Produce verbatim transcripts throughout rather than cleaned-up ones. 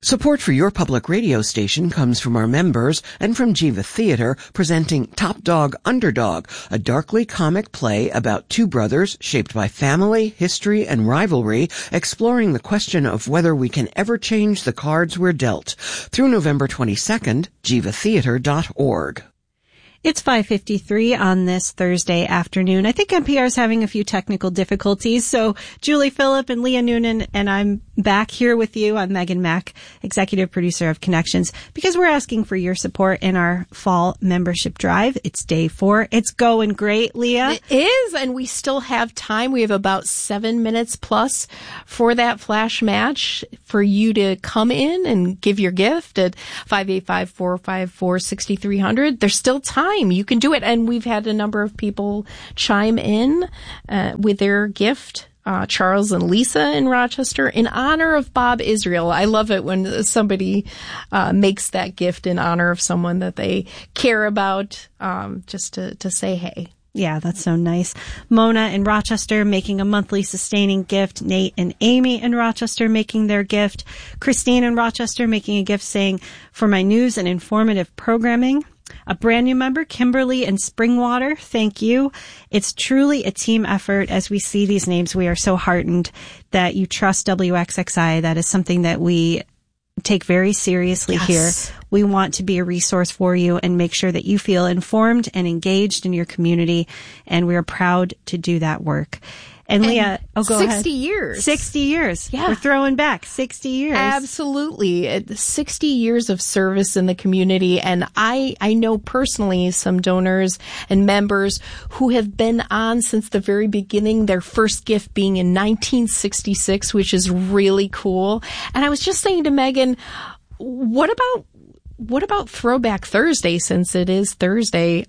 Support for your public radio station comes from our members and from Jiva Theater, presenting Top Dog Underdog, a darkly comic play about two brothers shaped by family, history, and rivalry, exploring the question of whether we can ever change the cards we're dealt. Through November twenty-second, jiva theater dot org. It's five fifty-three on this Thursday afternoon. I think N P R is having a few technical difficulties. So Julie Phillip and Leah Noonan and I'm back here with you. I'm Megan Mack, executive producer of Connections, because we're asking for your support in our fall membership drive. It's day four. It's going great, Leah. It is, and we still have time. We have about seven minutes plus for that flash match for you to come in and give your gift at five eight five, four five four, six three zero zero. There's still time. You can do it. And we've had a number of people chime in uh, with their gift. Uh, Charles and Lisa in Rochester, in honor of Bob Israel. I love it when somebody uh, makes that gift in honor of someone that they care about, um, just to, to say hey. Yeah, that's so nice. Mona in Rochester making a monthly sustaining gift. Nate and Amy in Rochester making their gift. Christine in Rochester making a gift saying, for my news and informative programming. A brand new member, Kimberly and Springwater, thank you. It's truly a team effort. As we see these names, we are so heartened that you trust W X X I. That is something that we take very seriously yes. here. We want to be a resource for you and make sure that you feel informed and engaged in your community, and we are proud to do that work. And, and Leah, oh, go sixty ahead. sixty years. sixty years. Yeah. We're throwing back sixty years. Absolutely. sixty years of service in the community. And I, I know personally some donors and members who have been on since the very beginning, their first gift being in nineteen sixty-six, which is really cool. And I was just saying to Megan, what about What about Throwback Thursday, since it is Thursday?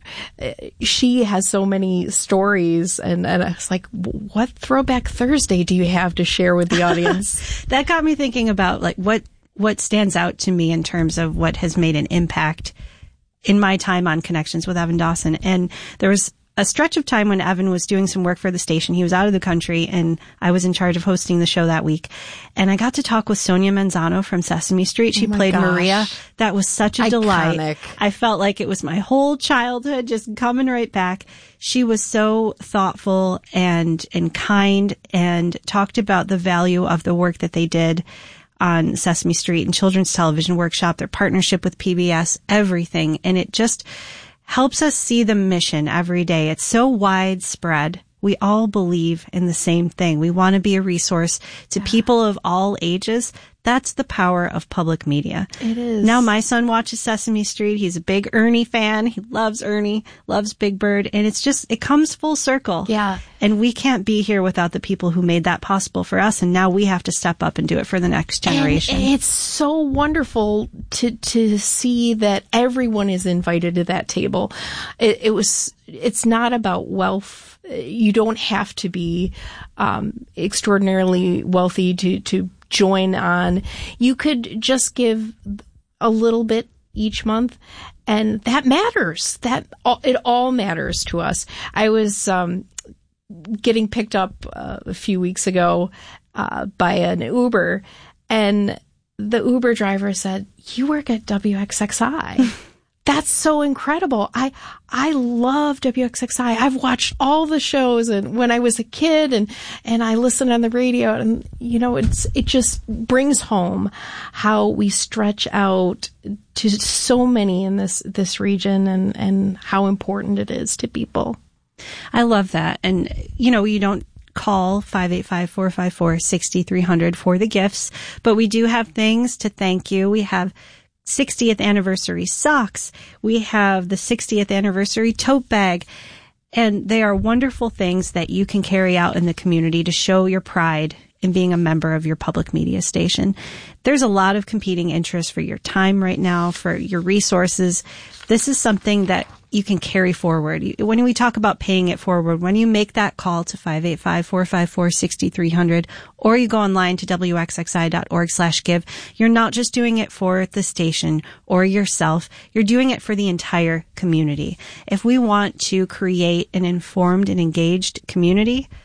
She has so many stories, and, and I was like, what Throwback Thursday do you have to share with the audience? That got me thinking about like what, what stands out to me in terms of what has made an impact in my time on Connections with Evan Dawson. And there was a stretch of time when Evan was doing some work for the station. He was out of the country, and I was in charge of hosting the show that week. And I got to talk with Sonia Manzano from Sesame Street. She oh played gosh. Maria. That was such a Iconic. delight. I felt like it was my whole childhood just coming right back. She was so thoughtful and, and kind, and talked about the value of the work that they did on Sesame Street and Children's Television Workshop, their partnership with P B S, everything. And it just helps us see the mission every day. It's so widespread. We all believe in the same thing. We want to be a resource to people of all ages. That's the power of public media. It is. Now my son watches Sesame Street. He's a big Ernie fan. He loves Ernie, loves Big Bird. And it's just, it comes full circle. Yeah. And we can't be here without the people who made that possible for us. And now we have to step up and do it for the next generation. And it's so wonderful to, to see that everyone is invited to that table. It, it was, it's not about wealth. You don't have to be, um, extraordinarily wealthy to, to join on. You could just give a little bit each month, and that matters. That it all matters to us. I was um, getting picked up uh, a few weeks ago uh, by an Uber, and the Uber driver said, "You work at W X X I." That's so incredible. I, I love W X X I. I've watched all the shows, and when I was a kid, and, and I listened on the radio, and, you know, it's, it just brings home how we stretch out to so many in this, this region, and, and how important it is to people. I love that. And, you know, you don't call five eight five, four five four, six three zero zero for the gifts, but we do have things to thank you. We have sixtieth anniversary socks. We have the sixtieth anniversary tote bag. And they are wonderful things that you can carry out in the community to show your pride in being a member of your public media station. There's a lot of competing interests for your time right now, for your resources. This is something that you can carry forward. When we talk about paying it forward, when you make that call to five eight five, four five four, six three zero zero, or you go online to W X X I dot org slash give, you're not just doing it for the station or yourself. You're doing it for the entire community. If we want to create an informed and engaged community,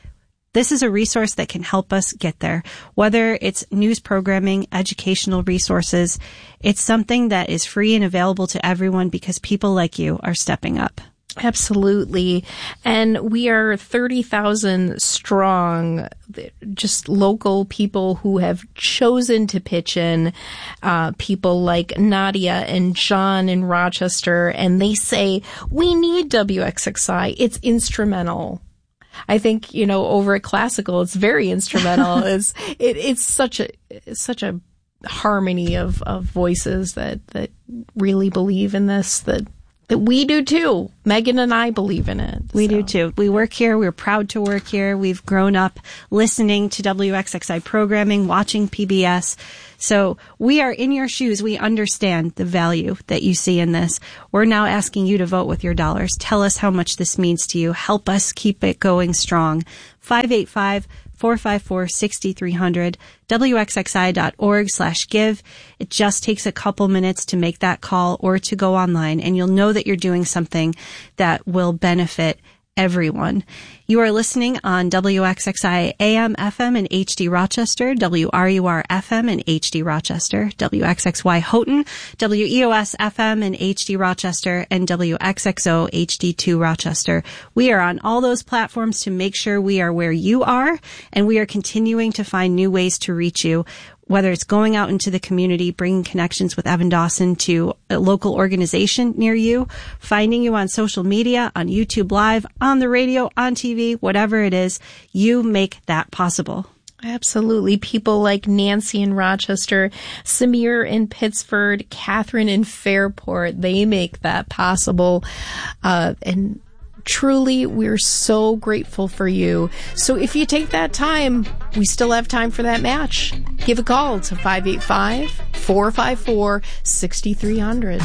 This is a resource that can help us get there. Whether it's news programming, educational resources, it's something that is free and available to everyone because people like you are stepping up. Absolutely. And we are thirty thousand strong, just local people who have chosen to pitch in, uh, people like Nadia and John in Rochester, and they say, we need W X X I. It's instrumental. I think, you know, over at Classical, it's very instrumental. it's, it, it's such a, it's such a harmony of, of voices that, that really believe in this, that That we do too. Megan and I believe in it. We so. do too. We work here. We're proud to work here. We've grown up listening to W X X I programming, watching P B S. So we are in your shoes. We understand the value that you see in this. We're now asking you to vote with your dollars. Tell us how much this means to you. Help us keep it going strong. five eight five, four five four, six three zero zero, W X X I dot org slash give. It just takes a couple minutes to make that call or to go online, and you'll know that you're doing something that will benefit everyone. You are listening on W X X I A M F M in H D Rochester, W R U R F M in H D Rochester, W X X Y Houghton, W E O S F M in H D Rochester, and W X X O H D two Rochester. We are on all those platforms to make sure we are where you are, and we are continuing to find new ways to reach you. Whether it's going out into the community, bringing connections with Evan Dawson to a local organization near you, finding you on social media, on YouTube Live, on the radio, on T V, whatever it is, you make that possible. Absolutely. People like Nancy in Rochester, Samir in Pittsford, Catherine in Fairport, they make that possible. Uh, and truly, we're so grateful for you. So if you take that time, we still have time for that match. Give a call to five eight five, four five four, six three zero zero.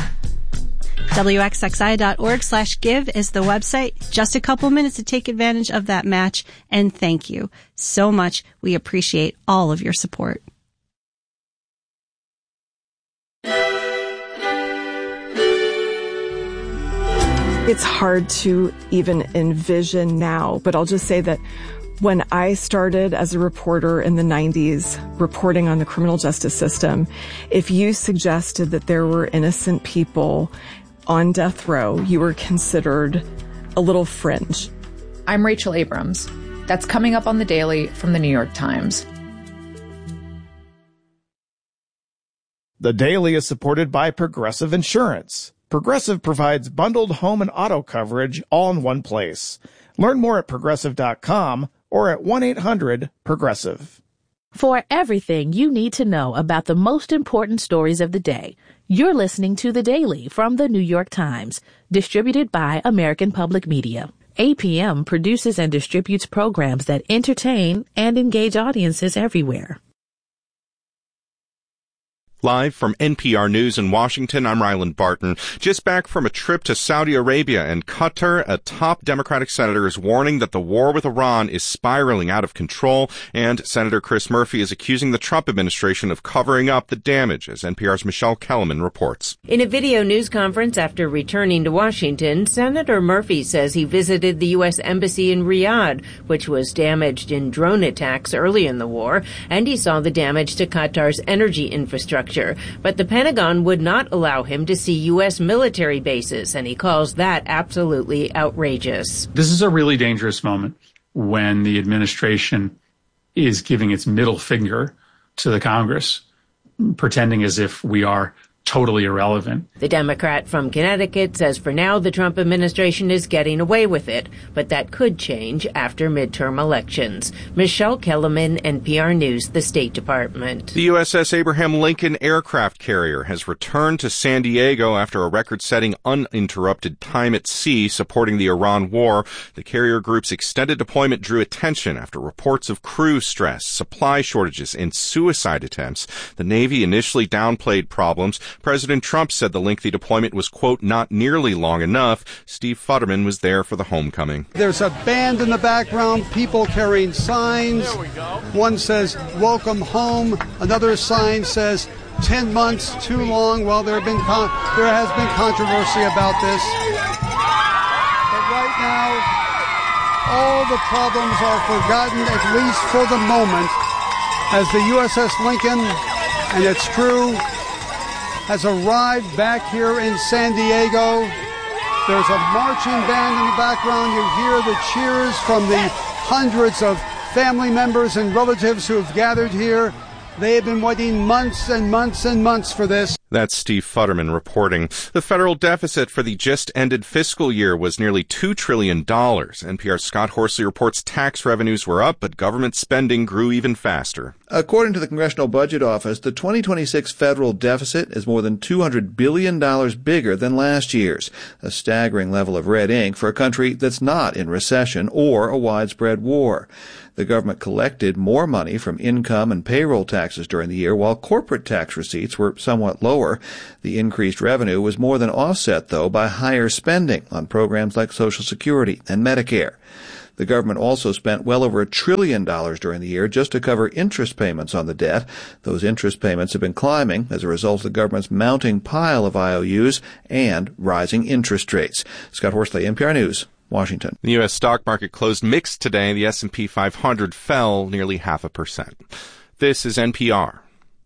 W X X I dot org slash give is the website. Just a couple minutes to take advantage of that match. And thank you so much. We appreciate all of your support. It's hard to even envision now, but I'll just say that when I started as a reporter in the nineties, reporting on the criminal justice system, if you suggested that there were innocent people on death row, you were considered a little fringe. I'm Rachel Abrams. That's coming up on The Daily from The New York Times. The Daily is supported by Progressive Insurance. Progressive provides bundled home and auto coverage all in one place. Learn more at progressive dot com or at one eight hundred progressive. For everything you need to know about the most important stories of the day, you're listening to The Daily from The New York Times, distributed by American Public Media. A P M produces and distributes programs that entertain and engage audiences everywhere. Live from N P R News in Washington, I'm Ryland Barton. Just back from a trip to Saudi Arabia and Qatar, a top Democratic senator is warning that the war with Iran is spiraling out of control, and Senator Chris Murphy is accusing the Trump administration of covering up the damage, as N P R's Michelle Kellerman reports. In a video news conference after returning to Washington, Senator Murphy says he visited the U S Embassy in Riyadh, which was damaged in drone attacks early in the war, and he saw the damage to Qatar's energy infrastructure. But the Pentagon would not allow him to see U S military bases, and he calls that absolutely outrageous. This is a really dangerous moment when the administration is giving its middle finger to the Congress, pretending as if we are totally irrelevant. The Democrat from Connecticut says for now the Trump administration is getting away with it, but that could change after midterm elections. Michelle Kellerman, N P R News, the State Department. The U S S Abraham Lincoln aircraft carrier has returned to San Diego after a record-setting uninterrupted time at sea supporting the Iran war. The carrier group's extended deployment drew attention after reports of crew stress, supply shortages, and suicide attempts. The Navy initially downplayed problems. President Trump said the lengthy deployment was, quote, not nearly long enough. Steve Futterman was there for the homecoming. There's a band in the background, people carrying signs. There we go. One says, welcome home. Another sign says, ten months too long. Well, there, have been con- there has been controversy about this. But right now, all the problems are forgotten, at least for the moment, as the U S S Lincoln, and it's true, has arrived back here in San Diego. There's a marching band in the background. You hear the cheers from the hundreds of family members and relatives who have gathered here. They have been waiting months and months and months for this. That's Steve Futterman reporting. The federal deficit for the just-ended fiscal year was nearly two trillion dollars. N P R's Scott Horsley reports tax revenues were up, but government spending grew even faster. According to the Congressional Budget Office, the twenty twenty-six federal deficit is more than two hundred billion dollars bigger than last year's, a staggering level of red ink for a country that's not in recession or a widespread war. The government collected more money from income and payroll taxes during the year, while corporate tax receipts were somewhat lower. The increased revenue was more than offset, though, by higher spending on programs like Social Security and Medicare. The government also spent well over a trillion dollars during the year just to cover interest payments on the debt. Those interest payments have been climbing as a result of the government's mounting pile of I O Us and rising interest rates. Scott Horsley, N P R News, Washington. The U S stock market closed mixed today. The S and P five hundred fell nearly half a percent. This is N P R.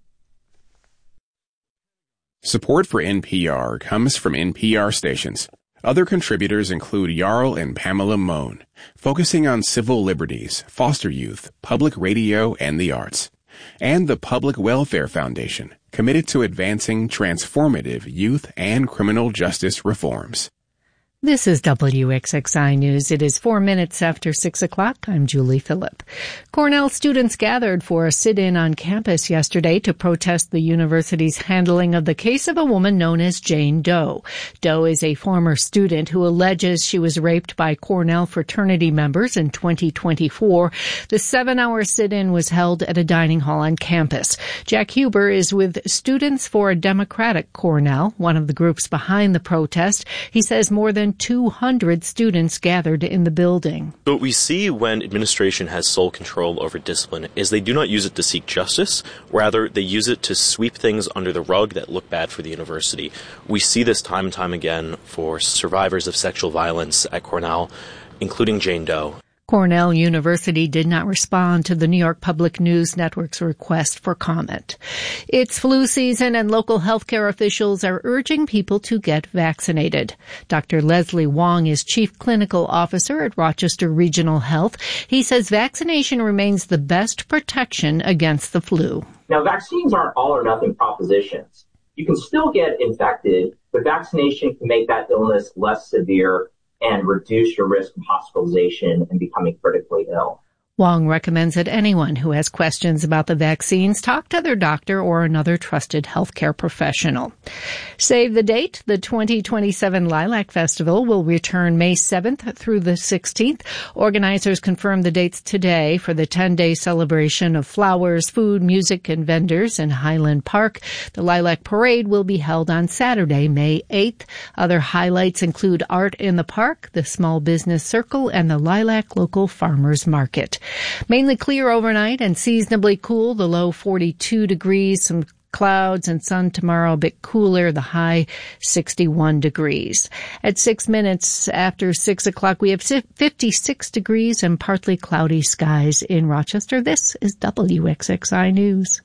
Support for N P R comes from N P R stations. Other contributors include Jarl and Pamela Mohn, focusing on civil liberties, foster youth, public radio, and the arts. And the Public Welfare Foundation, committed to advancing transformative youth and criminal justice reforms. This is W X X I News. It is four minutes after six o'clock. I'm Julie Phillip. Cornell students gathered for a sit-in on campus yesterday to protest the university's handling of the case of a woman known as Jane Doe. Doe is a former student who alleges she was raped by Cornell fraternity members in twenty twenty-four. The seven-hour sit-in was held at a dining hall on campus. Jack Huber is with Students for a Democratic Cornell, one of the groups behind the protest. He says more than two hundred students gathered in the building. What we see when administration has sole control over discipline is they do not use it to seek justice. Rather, they use it to sweep things under the rug that look bad for the university. We see this time and time again for survivors of sexual violence at Cornell, including Jane Doe. Cornell University did not respond to the New York Public News Network's request for comment. It's flu season and local healthcare officials are urging people to get vaccinated. Doctor Leslie Wong is Chief Clinical Officer at Rochester Regional Health. He says vaccination remains the best protection against the flu. Now, vaccines aren't all or nothing propositions. You can still get infected, but vaccination can make that illness less severe and reduce your risk of hospitalization and becoming critically ill. Wong recommends that anyone who has questions about the vaccines talk to their doctor or another trusted healthcare professional. Save the date. The twenty twenty-seven Lilac Festival will return May seventh through the sixteenth. Organizers confirmed the dates today for the ten-day celebration of flowers, food, music, and vendors in Highland Park. The Lilac Parade will be held on Saturday, May eighth. Other highlights include art in the park, the Small Business Circle, and the Lilac Local Farmers Market. Mainly clear overnight and seasonably cool, the low forty-two degrees, some clouds and sun tomorrow, a bit cooler, the high sixty-one degrees. At six minutes after six o'clock, we have fifty-six degrees and partly cloudy skies in Rochester. This is W X X I News.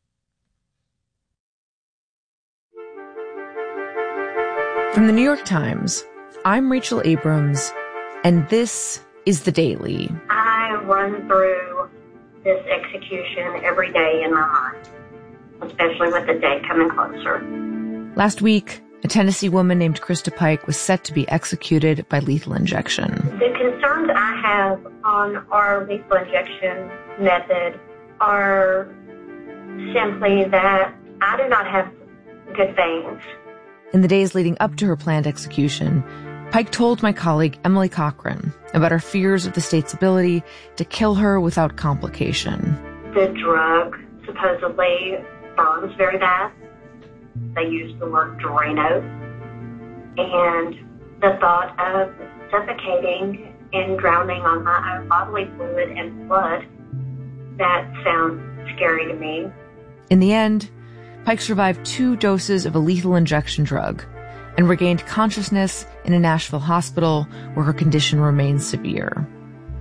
From the New York Times, I'm Rachel Abrams, and this is The Daily. I run through this execution every day in my mind, especially with the day coming closer. Last week, a Tennessee woman named Krista Pike was set to be executed by lethal injection. The concerns I have on our lethal injection method are simply that I do not have good veins. In the days leading up to her planned execution, Pike told my colleague Emily Cochran about her fears of the state's ability to kill her without complication. The drug supposedly burns very bad. They use the word Drano. And the thought of suffocating and drowning on my own bodily fluid and blood, that sounds scary to me. In the end, Pike survived two doses of a lethal injection drug and regained consciousness in a Nashville hospital where her condition remains severe.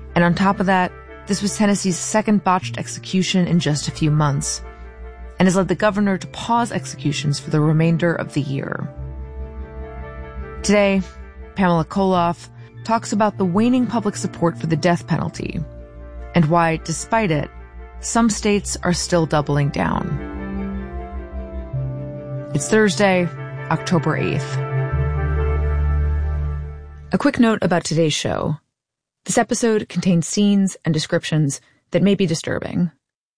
And on top of that, this was Tennessee's second botched execution in just a few months, and has led the governor to pause executions for the remainder of the year. Today, Pamela Koloff talks about the waning public support for the death penalty and why, despite it, some states are still doubling down. It's Thursday, October eighth. A quick note about today's show. This episode contains scenes and descriptions that may be disturbing.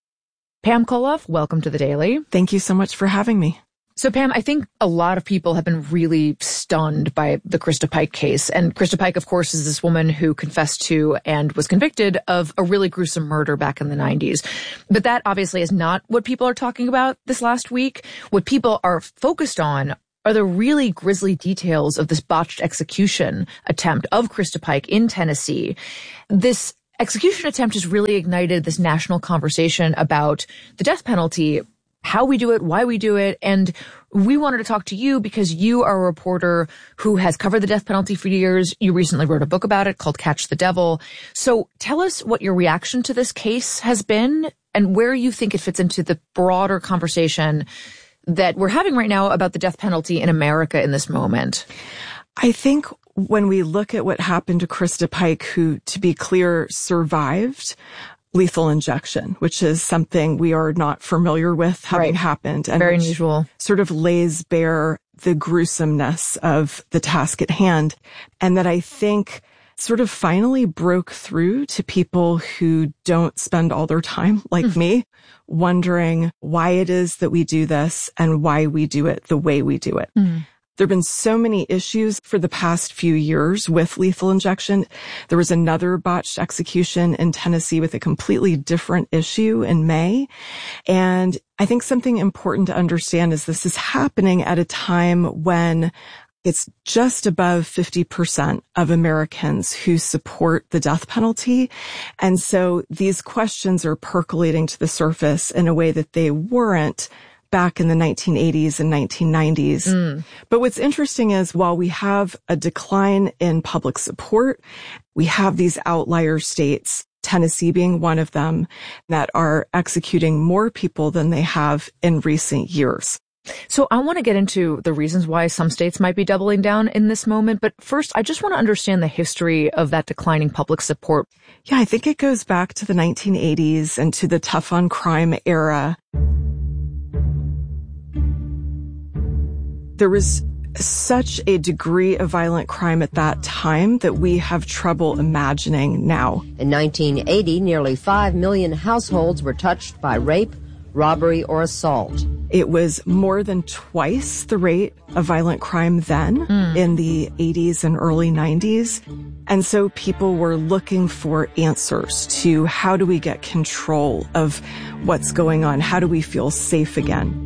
Pam Koloff, welcome to The Daily. Thank you so much for having me. So, Pam, I think a lot of people have been really stunned by the Krista Pike case. And Krista Pike, of course, is this woman who confessed to and was convicted of a really gruesome murder back in the nineties. But that obviously is not what people are talking about this last week. What people are focused on are the really grisly details of this botched execution attempt of Krista Pike in Tennessee. This execution attempt has really ignited this national conversation about the death penalty, how we do it, why we do it. And we wanted to talk to you because you are a reporter who has covered the death penalty for years. You recently wrote a book about it called Catch the Devil. So tell us what your reaction to this case has been and where you think it fits into the broader conversation that we're having right now about the death penalty in America in this moment. I think when we look at what happened to Krista Pike, who, to be clear, survived lethal injection, which is something we are not familiar with having right. happened. And very unusual. Sort of lays bare the gruesomeness of the task at hand. And that I think sort of finally broke through to people who don't spend all their time, like mm. me, wondering why it is that we do this and why we do it the way we do it. Mm. There have been so many issues for the past few years with lethal injection. There was another botched execution in Tennessee with a completely different issue in May. And I think something important to understand is this is happening at a time when it's just above fifty percent of Americans who support the death penalty. And so these questions are percolating to the surface in a way that they weren't back in the nineteen eighties and nineteen nineties. Mm. But what's interesting is while we have a decline in public support, we have these outlier states, Tennessee being one of them, that are executing more people than they have in recent years. So I want to get into the reasons why some states might be doubling down in this moment. But first, I just want to understand the history of that declining public support. Yeah, I think it goes back to the nineteen eighties and to the tough on crime era. There was such a degree of violent crime at that time that we have trouble imagining now. In nineteen eighty, nearly five million households were touched by rape, robbery, or assault. It was more than twice the rate of violent crime then mm. in the eighties and early nineties. And so people were looking for answers to how do we get control of what's going on? How do we feel safe again?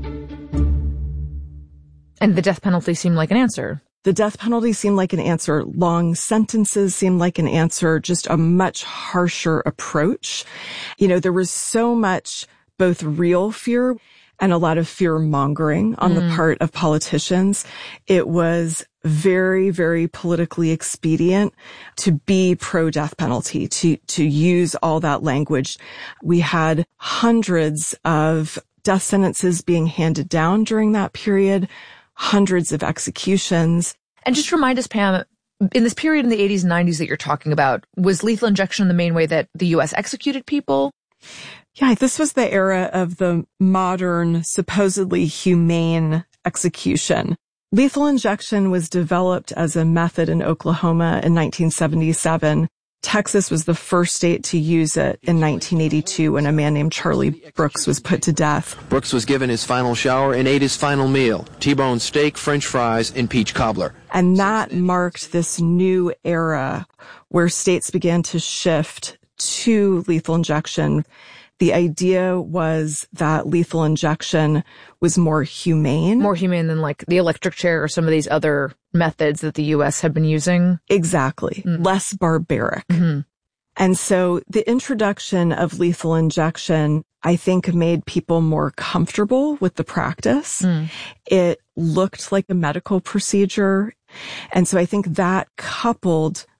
And the death penalty seemed like an answer. The death penalty seemed like an answer. Long sentences seemed like an answer, just a much harsher approach. You know, there was so much both real fear and a lot of fear mongering on mm. the part of politicians. It was very, very politically expedient to be pro-death penalty, to, to use all that language. We had hundreds of death sentences being handed down during that period, hundreds of executions. And just remind us, Pam, in this period in the eighties and nineties that you're talking about, was lethal injection the main way that the U S executed people? Yeah, this was the era of the modern, supposedly humane execution. Lethal injection was developed as a method in Oklahoma in nineteen seventy-seven. Texas was the first state to use it in nineteen eighty-two when a man named Charlie Brooks was put to death. Brooks was given his final shower and ate his final meal, T-bone steak, French fries, and peach cobbler. And that marked this new era where states began to shift to lethal injection. The idea was that lethal injection was more humane. More humane than like the electric chair or some of these other methods that the U S had been using. Exactly. Mm. Less barbaric. Mm-hmm. And so the introduction of lethal injection, I think, made people more comfortable with the practice. Mm. It looked like a medical procedure. And so I think that coupled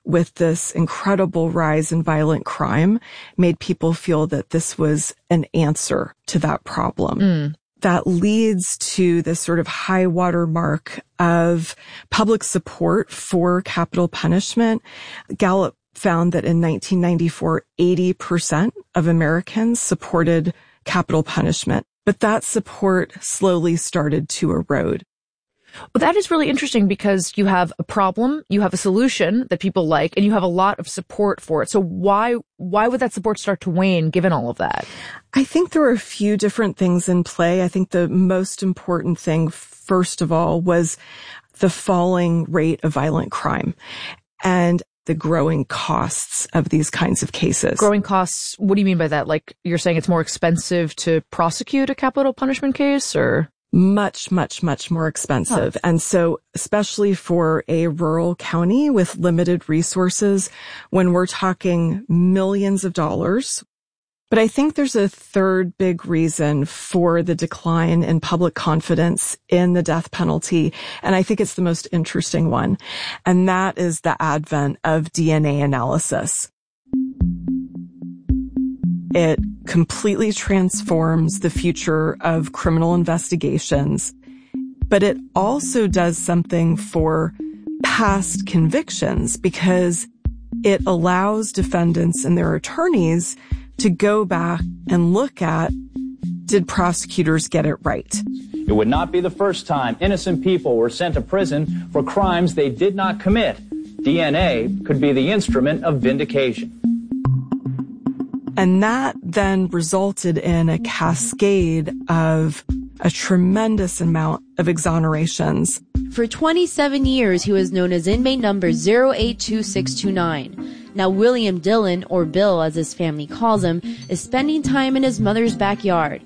with this incredible rise in violent crime made people feel that this was an answer to that problem. Mm. That leads to this sort of high water mark of public support for capital punishment. Gallup found that in nineteen ninety-four, eighty percent of Americans supported capital punishment, but that support slowly started to erode. Well, that is really interesting because you have a problem, you have a solution that people like, and you have a lot of support for it. So why, why would that support start to wane given all of that? I think there were a few different things in play. I think the most important thing, first of all, was the falling rate of violent crime and the growing costs of these kinds of cases. Growing costs, what do you mean by that? Like, you're saying it's more expensive to prosecute a capital punishment case, or? Much, much, much more expensive. Huh. And so, especially for a rural county with limited resources, when we're talking millions of dollars. But I think there's a third big reason for the decline in public confidence in the death penalty. And I think it's the most interesting one. And that is the advent of D N A analysis. It completely transforms the future of criminal investigations, but it also does something for past convictions because it allows defendants and their attorneys to go back and look at, did prosecutors get it right? It would not be the first time innocent people were sent to prison for crimes they did not commit. D N A could be the instrument of vindication. And that then resulted in a cascade of a tremendous amount of exonerations. For twenty-seven years, he was known as inmate number zero eight two six two nine. Now, William Dillon, or Bill as his family calls him, is spending time in his mother's backyard.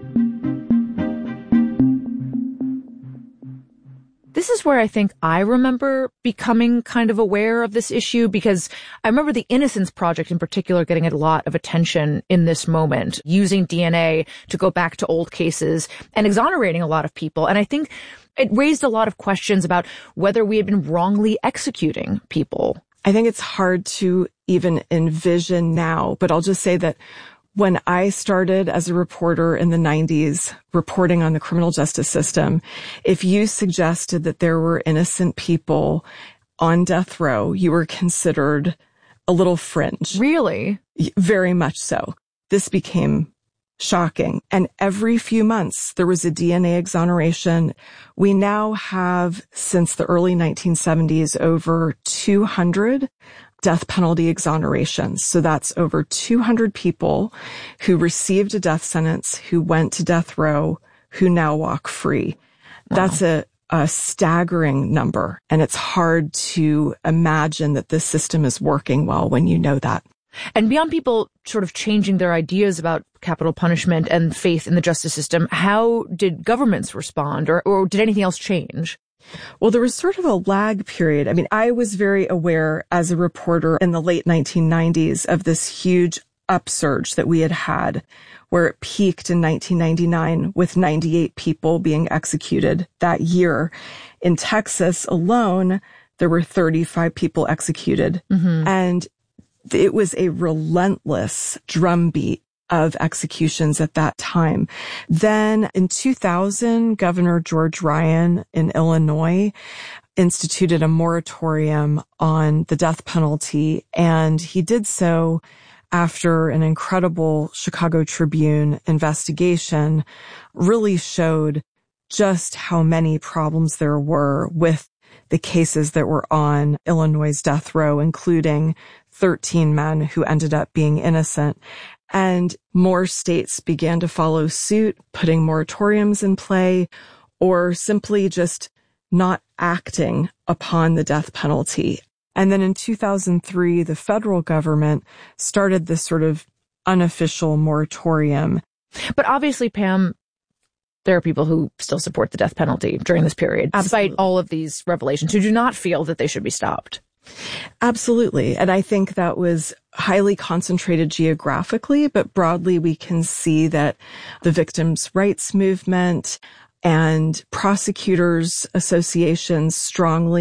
This is where I think I remember becoming kind of aware of this issue, because I remember the Innocence Project in particular getting a lot of attention in this moment, using D N A to go back to old cases and exonerating a lot of people. And I think it raised a lot of questions about whether we had been wrongly executing people. I think it's hard to even envision now, but I'll just say that when I started as a reporter in the nineties, reporting on the criminal justice system, if you suggested that there were innocent people on death row, you were considered a little fringe. Really? Very much so. This became shocking. And every few months, there was a D N A exoneration. We now have, since the early nineteen seventies, over two hundred death penalty exonerations. So that's over two hundred people who received a death sentence, who went to death row, who now walk free. Wow. That's a, a staggering number. And it's hard to imagine that this system is working well when you know that. And beyond people sort of changing their ideas about capital punishment and faith in the justice system, how did governments respond, or, or did anything else change? Well, there was sort of a lag period. I mean, I was very aware as a reporter in the late nineteen nineties of this huge upsurge that we had had, where it peaked in nineteen ninety-nine with ninety-eight people being executed that year. In Texas alone, there were thirty-five people executed. Mm-hmm. And it was a relentless drumbeat of executions at that time. Then in two thousand, Governor George Ryan in Illinois instituted a moratorium on the death penalty, and he did so after an incredible Chicago Tribune investigation really showed just how many problems there were with the cases that were on Illinois' death row, including thirteen men who ended up being innocent. And more states began to follow suit, putting moratoriums in play, or simply just not acting upon the death penalty. And then in two thousand three, the federal government started this sort of unofficial moratorium. But obviously, Pam, there are people who still support the death penalty during this period, Absolutely. Despite all of these revelations, who do not feel that they should be stopped. Absolutely. And I think that was highly concentrated geographically, but broadly we can see that the victims' rights movement and prosecutors' associations strongly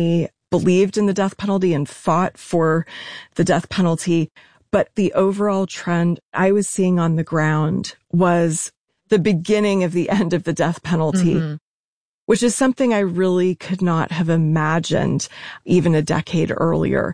believed in the death penalty and fought for the death penalty. But the overall trend I was seeing on the ground was the beginning of the end of the death penalty, mm-hmm. which is something I really could not have imagined even a decade earlier.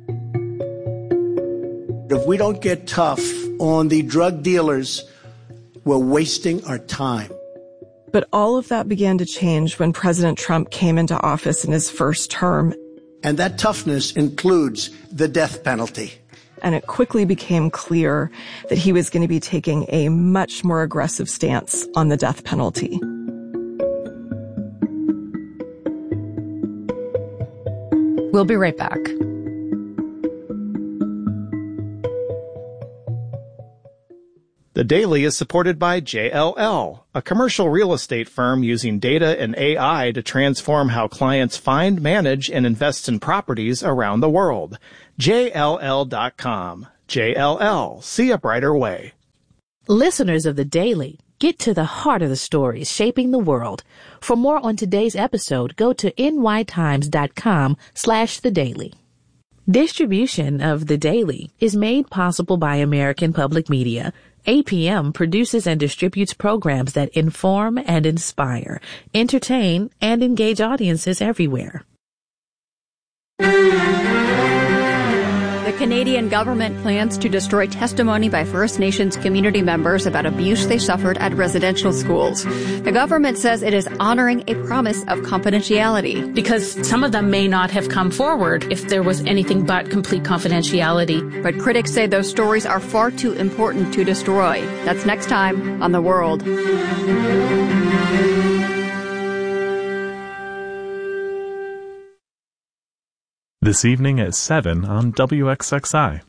If we don't get tough on the drug dealers, we're wasting our time. But all of that began to change when President Trump came into office in his first term. And that toughness includes the death penalty. And it quickly became clear that he was going to be taking a much more aggressive stance on the death penalty. We'll be right back. The Daily is supported by J L L, a commercial real estate firm using data and A I to transform how clients find, manage, and invest in properties around the world. J L L dot com. J L L. See a brighter way. Listeners of The Daily, get to the heart of the stories shaping the world. For more on today's episode, go to nytimes.com slash The Daily. Distribution of The Daily is made possible by American Public Media. A P M produces and distributes programs that inform and inspire, entertain, and engage audiences everywhere. The Canadian government plans to destroy testimony by First Nations community members about abuse they suffered at residential schools. The government says it is honoring a promise of confidentiality. Because some of them may not have come forward if there was anything but complete confidentiality. But critics say those stories are far too important to destroy. That's next time on The World. This evening at seven on W X X I.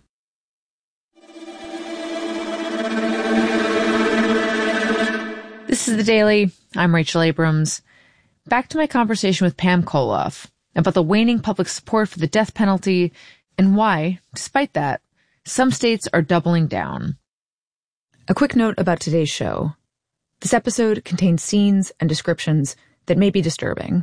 This is The Daily. I'm Rachel Abrams. Back to my conversation with Pam Koloff about the waning public support for the death penalty and why, despite that, some states are doubling down. A quick note about today's show. This episode contains scenes and descriptions that may be disturbing.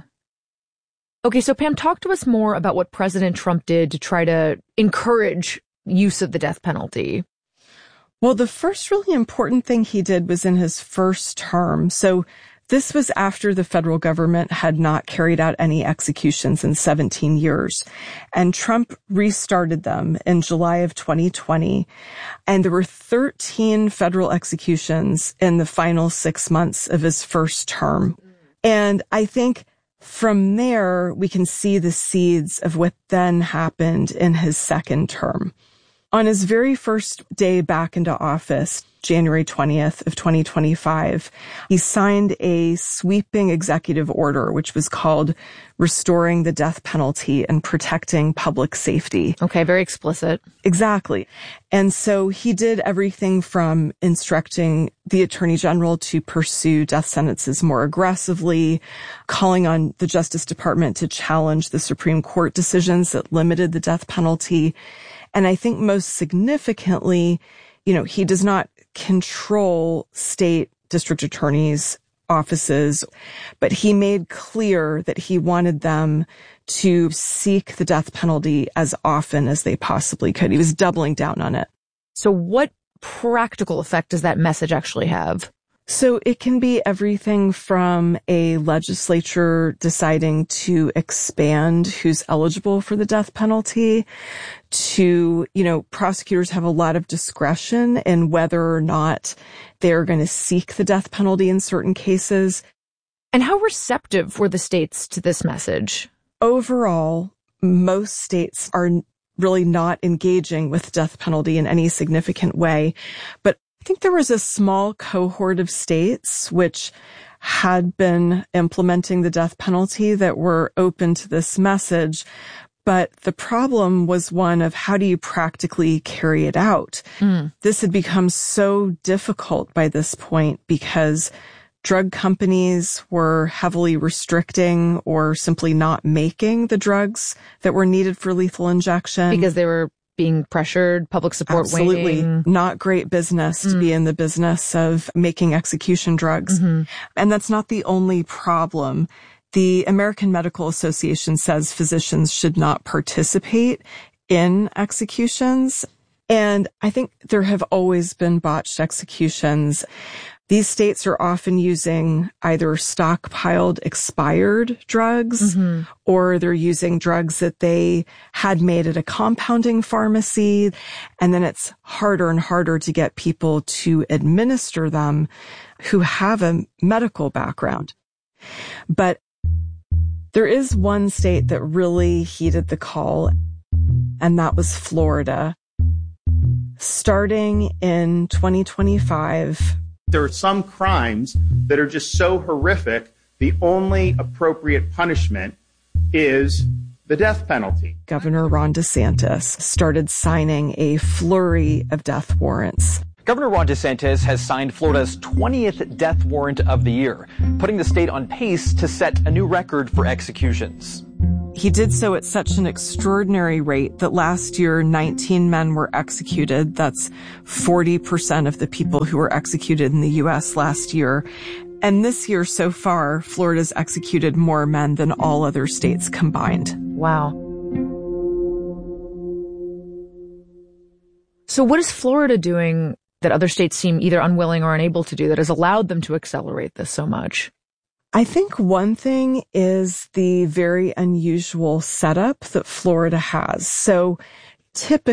Okay, so Pam, talk to us more about what President Trump did to try to encourage use of the death penalty. Well, the first really important thing he did was in his first term. So this was after the federal government had not carried out any executions in seventeen years. And Trump restarted them in July of twenty twenty. And there were thirteen federal executions in the final six months of his first term. And I think from there, we can see the seeds of what then happened in his second term. On his very first day back into office, January twentieth of twenty twenty-five, he signed a sweeping executive order, which was called Restoring the Death Penalty and Protecting Public Safety. Okay, very explicit. Exactly. And so he did everything from instructing the Attorney General to pursue death sentences more aggressively, calling on the Justice Department to challenge the Supreme Court decisions that limited the death penalty. And I think most significantly, you know, he does not control state district attorneys' offices, but he made clear that he wanted them to seek the death penalty as often as they possibly could. He was doubling down on it. So what practical effect does that message actually have? So it can be everything from a legislature deciding to expand who's eligible for the death penalty to, you know, prosecutors have a lot of discretion in whether or not they're going to seek the death penalty in certain cases. And how receptive were the states to this message? Overall, most states are really not engaging with death penalty in any significant way. But I think there was a small cohort of states which had been implementing the death penalty that were open to this message. But the problem was one of how do you practically carry it out? Mm. This had become so difficult by this point because drug companies were heavily restricting or simply not making the drugs that were needed for lethal injection. Because they were being pressured, public support Absolutely. Waning. Not great business mm. to be in the business of making execution drugs. Mm-hmm. And that's not the only problem. The American Medical Association says physicians should not participate in executions. And I think there have always been botched executions. These states are often using either stockpiled expired drugs, mm-hmm. or they're using drugs that they had made at a compounding pharmacy. And then it's harder and harder to get people to administer them who have a medical background. But there is one state that really heeded the call, and that was Florida. Starting in twenty twenty-five, there are some crimes that are just so horrific, the only appropriate punishment is the death penalty. Governor Ron DeSantis started signing a flurry of death warrants. Governor Ron DeSantis has signed Florida's twentieth death warrant of the year, putting the state on pace to set a new record for executions. He did so at such an extraordinary rate that last year, nineteen men were executed. That's forty percent of the people who were executed in the U S last year. And this year so far, Florida's executed more men than all other states combined. Wow. So what is Florida doing that other states seem either unwilling or unable to do that has allowed them to accelerate this so much? I think one thing is the very unusual setup that Florida has. So typically,